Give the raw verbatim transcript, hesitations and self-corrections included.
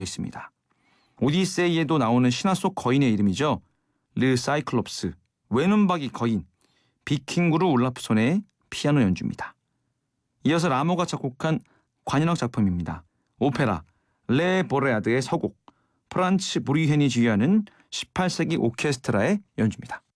있습니다. 오디세이에도 나오는 신화 속 거인의 이름이죠. 르 사이클롭스, 외눈박이 거인, 비킹그루 울라프손의 피아노 연주입니다. 이어서 라모가 작곡한 관현악 작품입니다. 오페라 레 보레아드의 서곡, 프란츠 브리헨이 지휘하는 십팔 세기 오케스트라의 연주입니다.